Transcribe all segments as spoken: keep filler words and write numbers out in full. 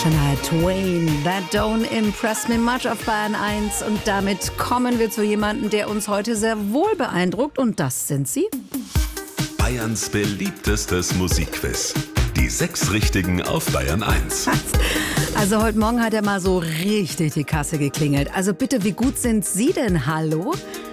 Shania Twain, That Don't Impress Me Much auf Bayern eins. Und damit kommen wir zu jemandem, der uns heute sehr wohl beeindruckt. Und das sind Sie. Bayerns beliebtestes Musikquiz. Die sechs Richtigen auf Bayern eins. Also heute Morgen hat er mal so richtig die Kasse geklingelt. Also bitte, wie gut sind Sie denn? Hallo?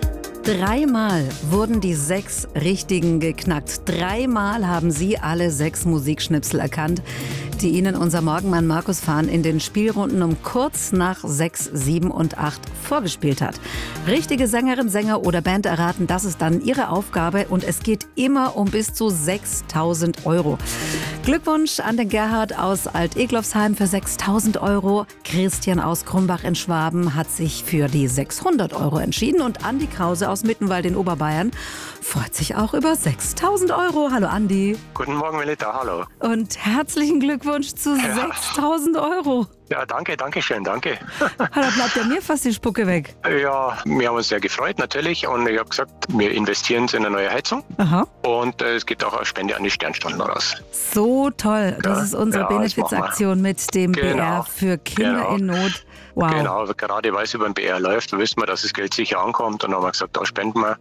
Dreimal wurden die sechs Richtigen geknackt. Dreimal haben Sie alle sechs Musikschnipsel erkannt, die Ihnen unser Morgenmann Markus Fahn in den Spielrunden um kurz nach sechs, sieben und acht vorgespielt hat. Richtige Sängerin, Sänger oder Band erraten, das ist dann Ihre Aufgabe und es geht immer um bis zu sechstausend Euro. Glückwunsch an den Gerhard aus Alt-Eglofsheim für sechstausend Euro. Christian aus Krumbach in Schwaben hat sich für die sechshundert Euro entschieden. Und Andi Krause aus Mittenwald in Oberbayern freut sich auch über sechstausend Euro. Hallo Andi. Guten Morgen, Melita, hallo. Und herzlichen Glückwunsch zu Ja. sechstausend Euro. Ja, danke, danke schön, danke. Da bleibt ja mir fast die Spucke weg. Ja, wir haben uns sehr gefreut natürlich und ich habe gesagt, wir investieren in eine neue Heizung. Aha. Und äh, es geht auch eine Spende an die Sternstunden raus. So toll. Das Ja, ist unsere ja, das Benefizaktion mit dem B R Genau. für Kinder Genau. in Not. Wow. Genau, aber gerade weil es über den B R läuft, wissen wir, dass das Geld sicher ankommt und dann haben wir gesagt, da spenden wir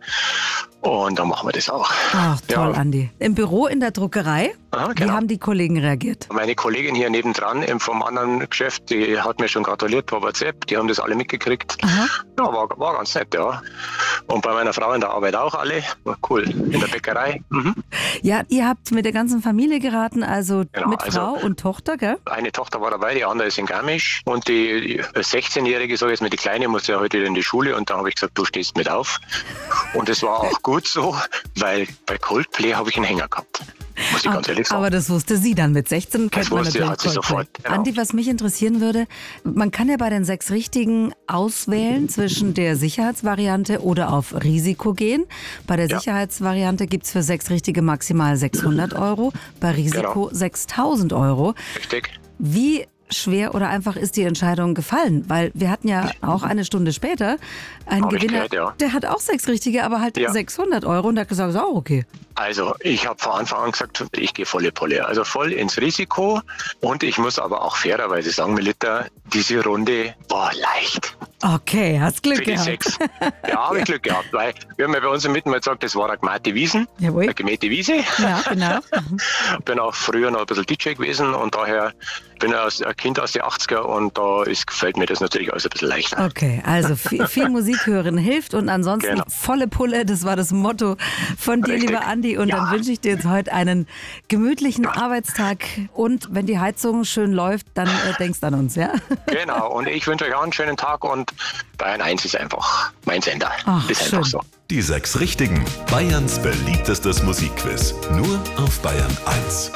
und dann machen wir das auch. Ach, toll, Ja. Andi. Im Büro in der Druckerei, Aha, wie genau. haben die Kollegen reagiert? Meine Kollegin hier nebendran im- vom anderen Geschäft, die hat mir schon gratuliert per WhatsApp, die haben das alle mitgekriegt. Aha. Ja, war, war ganz nett, ja. Und bei meiner Frau in der Arbeit auch alle. War cool. In der Bäckerei. Mhm. Ja, ihr habt mit der ganzen Familie geraten, also Genau, mit also- Frau und Tochter, gell? Eine Tochter war dabei, die andere ist in Garmisch. Und die die sechzehnjährige, sag ich jetzt mal, die Kleine, muss ja heute wieder in die Schule. Und da habe ich gesagt, du stehst mit auf. Und es war auch gut so, weil bei Coldplay habe ich einen Hänger gehabt. Muss ich ganz ehrlich sagen. Aber das wusste sie dann mit sechzehn. Das Kennt man wusste- natürlich hat sie Coldplay. sofort, genau. Andi, was mich interessieren würde, man kann ja bei den sechs Richtigen auswählen zwischen der Sicherheitsvariante oder auf Risiko gehen. Bei der Ja. Sicherheitsvariante gibt es für sechs Richtige maximal sechshundert Euro, bei Risiko Genau. sechstausend Euro. Richtig. Wie schwer oder einfach ist die Entscheidung gefallen? Weil wir hatten ja auch eine Stunde später einen Hab ich Gewinner, gehört, ja. der hat auch sechs Richtige, aber halt Ja. sechshundert Euro und der hat gesagt, ist auch okay. Also ich habe von Anfang an gesagt, ich gehe volle Pulle. Also voll ins Risiko. Und ich muss aber auch fairerweise sagen, Melita, diese Runde war leicht. Okay, hast Glück Für die gehabt. sechs. Ja, habe ich Glück gehabt, weil wir haben ja bei uns im Mittenwald gesagt, das war eine gemähte Wiesen, Jawohl. eine gemähte Wiese. Ja, genau. Bin auch früher noch ein bisschen D J gewesen und daher bin ich aus- ein Kind aus den achtziger und da ist, gefällt mir das natürlich alles ein bisschen leichter. Okay, also viel, viel Musik hören hilft und ansonsten Genau. volle Pulle, das war das Motto von dir, Richtig. lieber Andi. Und dann Ja. wünsche ich dir jetzt heute einen gemütlichen Arbeitstag und wenn die Heizung schön läuft, dann äh, denkst an uns, ja? Genau, und ich wünsche euch auch einen schönen Tag und Bayern eins ist einfach mein Sender. Ach, ist schön. einfach so. Die sechs Richtigen. Bayerns beliebtestes Musikquiz. Nur auf Bayern eins.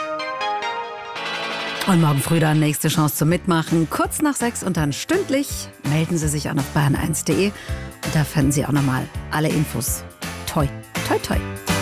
Und morgen früh dann nächste Chance zum Mitmachen. Kurz nach sechs und dann stündlich melden Sie sich an auf bayern eins punkt de. Und da finden Sie auch nochmal alle Infos. Toi, toi, toi.